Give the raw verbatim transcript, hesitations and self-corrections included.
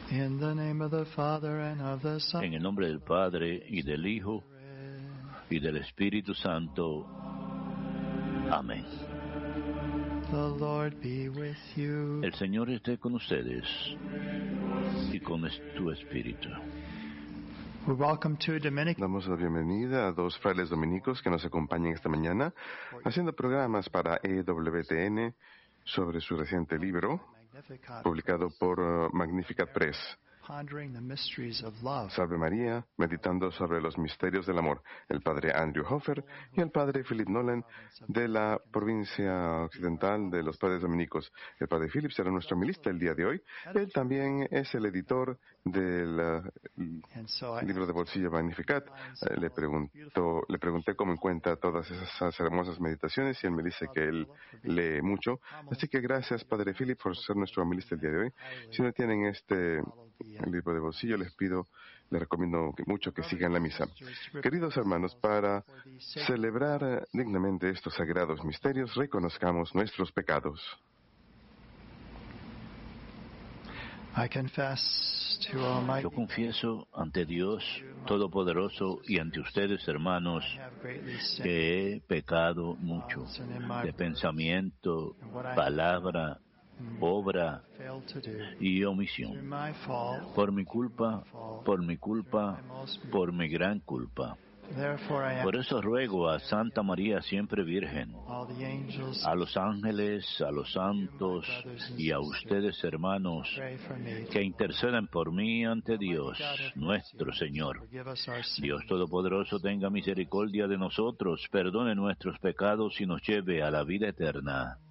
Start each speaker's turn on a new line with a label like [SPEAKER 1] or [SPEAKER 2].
[SPEAKER 1] In the name of the Father and of the Son.
[SPEAKER 2] En el nombre del Padre y del Hijo y del Espíritu Santo. Amén.
[SPEAKER 1] The Lord be with you.
[SPEAKER 2] El Señor esté con ustedes y con tu espíritu.
[SPEAKER 1] We welcome two Dominican.
[SPEAKER 3] Damos la bienvenida a dos frailes dominicos que nos acompañan esta mañana haciendo programas para E W T N sobre su reciente libro publicado por uh, Magnificat Press.
[SPEAKER 1] Pondering the mysteries of love.
[SPEAKER 3] Salve María, meditando sobre los misterios del amor. El padre Andrew Hofer y el padre Philip Nolan de la provincia occidental de los padres dominicos. El padre Philip será nuestro homilista el día de hoy. Él también es el editor del uh, libro de bolsillo Magnificat. Eh, le, preguntó, le pregunté cómo encuentra todas esas hermosas meditaciones y él me dice que él lee mucho. Así que gracias, padre Philip, por ser nuestro homilista el día de hoy. Si no tienen este el libro de bolsillo, les pido, les recomiendo que mucho que sigan la misa. Queridos hermanos, para celebrar dignamente estos sagrados misterios, reconozcamos nuestros pecados.
[SPEAKER 2] Yo confieso ante Dios Todopoderoso y ante ustedes, hermanos, que he pecado mucho de pensamiento, palabra, obra y omisión. Por mi culpa, por mi culpa, por mi gran culpa. Por eso ruego a Santa María siempre Virgen, a los ángeles, a los santos y a ustedes, hermanos, que intercedan por mí ante Dios, nuestro Señor. Dios Todopoderoso tenga misericordia de nosotros, perdone nuestros pecados y nos lleve a la vida eterna.